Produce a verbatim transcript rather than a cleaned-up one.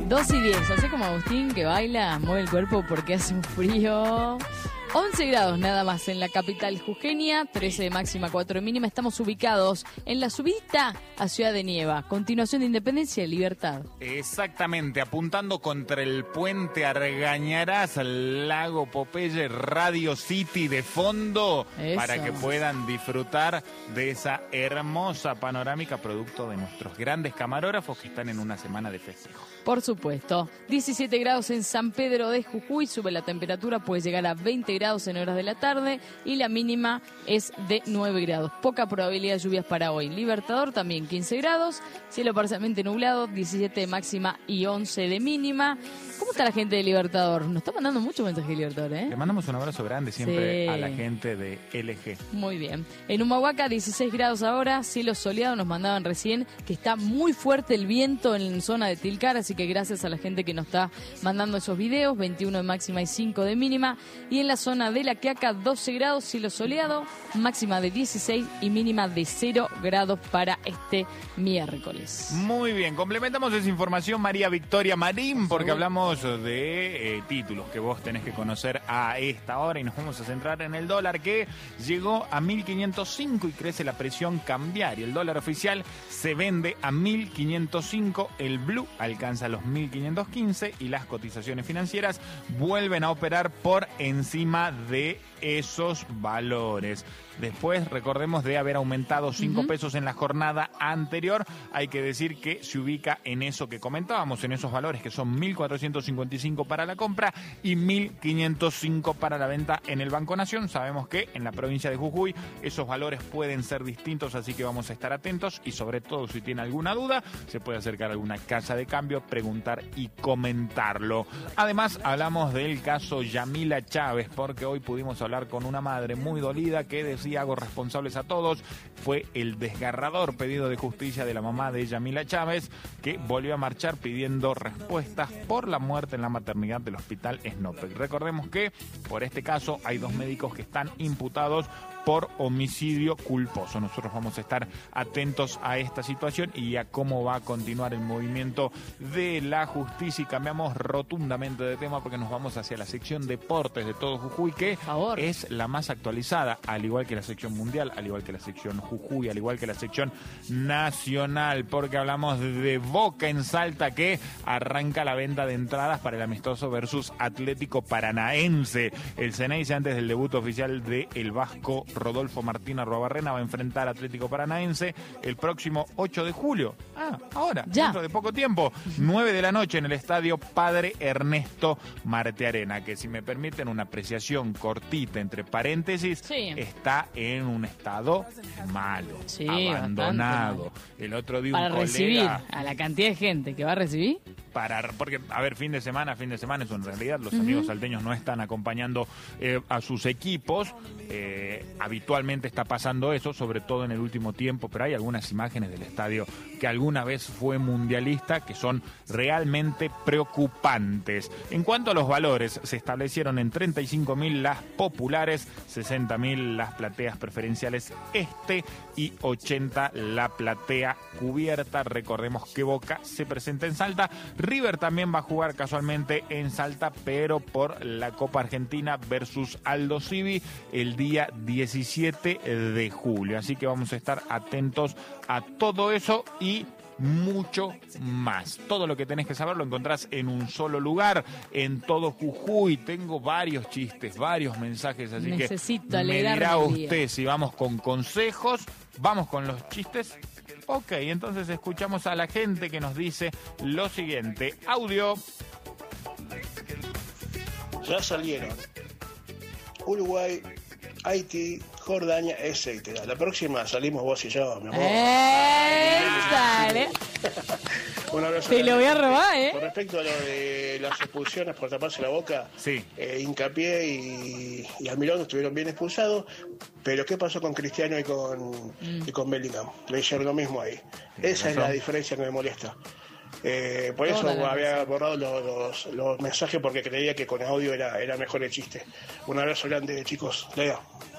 dos y diez, así como Agustín que baila, mueve el cuerpo porque hace un frío. once grados nada más en la capital jujeña, trece de máxima, cuatro de mínima. Estamos ubicados en la subida a Ciudad de Nieva, continuación de Independencia y Libertad. Exactamente, apuntando contra el puente Argañarás, Lago Popeye, Radio City de fondo, Eso. para que puedan disfrutar de esa hermosa panorámica producto de nuestros grandes camarógrafos que están en una semana de festejo. Por supuesto, diecisiete grados en San Pedro de Jujuy, sube la temperatura, puede llegar a veinte grados en horas de la tarde y la mínima es de nueve grados. Poca probabilidad de lluvias para hoy. Libertador también quince grados, cielo parcialmente nublado, diecisiete de máxima y once de mínima. ¿Cómo está la gente de Libertador? Nos está mandando mucho mensaje de Libertador, ¿eh? Le mandamos un abrazo grande siempre Sí. a la gente de L G. Muy bien. En Humahuaca, dieciséis grados ahora, cielo soleado, nos mandaban recién que está muy fuerte el viento en zona de Tilcara, así que gracias a la gente que nos está mandando esos videos, veintiuno de máxima y cinco de mínima. Y en la zona de La Quiaca, doce grados, cielo soleado, máxima de dieciséis y mínima de cero grados para este miércoles. Muy bien, complementamos esa información, María Victoria Marín, porque hablamos de eh, títulos que vos tenés que conocer a esta hora y nos vamos a centrar en el dólar que llegó a mil quinientos cinco y crece la presión cambiaria. El dólar oficial se vende a mil quinientos cinco, el blue alcanza los mil quinientos quince y las cotizaciones financieras vuelven a operar por encima de esos valores. Después, recordemos, de haber aumentado cinco uh-huh. pesos en la jornada anterior, hay que decir que se ubica en eso que comentábamos, en esos valores que son mil cuatrocientos cincuenta y cinco para la compra y mil quinientos cinco para la venta en el Banco Nación. Sabemos que en la provincia de Jujuy esos valores pueden ser distintos, así que vamos a estar atentos y sobre todo si tiene alguna duda, se puede acercar a alguna casa de cambio, preguntar y comentarlo. Además, hablamos del caso Yamila Chávez, porque hoy pudimos hablar con una madre muy dolida que decía: hago responsables a todos. Fue el desgarrador pedido de justicia de la mamá de Yamila Chávez, que volvió a marchar pidiendo respuestas por la muerte en la maternidad del hospital Snopek. Recordemos que por este caso hay dos médicos que están imputados por homicidio culposo. Nosotros vamos a estar atentos a esta situación y a cómo va a continuar el movimiento de la justicia, y cambiamos rotundamente de tema porque nos vamos hacia la sección deportes de todo Jujuy, que es la más actualizada, al igual que la sección mundial, al igual que la sección Jujuy, al igual que la sección nacional, porque hablamos de Boca en Salta, que arranca la venta de entradas para el amistoso versus Atlético Paranaense. El Ceneice, antes del debut oficial de el vasco Rodolfo Martín Arruabarrena, va a enfrentar a Atlético Paranaense el próximo ocho de julio. Ah, ahora, ya. Dentro de poco tiempo, nueve de la noche en el estadio Padre Ernesto Martearena, que si me permiten una apreciación cortita entre paréntesis, sí. está en un estado malo, sí, abandonado. Bastante. El otro día para un colega, recibir a la cantidad de gente que va a recibir. Para, porque, a ver, fin de semana, fin de semana, eso en realidad los uh-huh. amigos salteños no están acompañando eh, a sus equipos. Eh, habitualmente está pasando eso, sobre todo en el último tiempo, pero hay algunas imágenes del estadio que alguna vez fue mundialista que son realmente preocupantes. En cuanto a los valores, se establecieron en treinta y cinco mil las populares, sesenta mil las plateas preferenciales este y ochenta la platea cubierta. Recordemos que Boca se presenta en Salta. River también va a jugar casualmente en Salta, pero por la Copa Argentina versus Aldo Civi el día diecisiete de julio. Así que vamos a estar atentos a todo eso y mucho más. Todo lo que tenés que saber lo encontrás en un solo lugar, en todo Jujuy. Tengo varios chistes, varios mensajes, así Necesito que me dirá usted si vamos con consejos, vamos con los chistes. Ok, entonces escuchamos a la gente que nos dice lo siguiente. Audio. Ya salieron Uruguay, Haití, Jordania, etcétera. La próxima salimos vos y yo, mi amor. ¡Eh! Dale. Un abrazo. Te lo voy a robar, ¿eh? Con respecto a lo de las expulsiones por taparse la boca, sí. eh, Hincapié y, y Almirón estuvieron bien expulsados, pero ¿qué pasó con Cristiano y con, mm. y con Bellingham? Le hicieron lo mismo ahí. Sí, Esa es la diferencia que me molesta. Eh, por eso había borrado los, los, los mensajes porque creía que con audio era, era mejor el chiste. Un abrazo grande, chicos. Leo.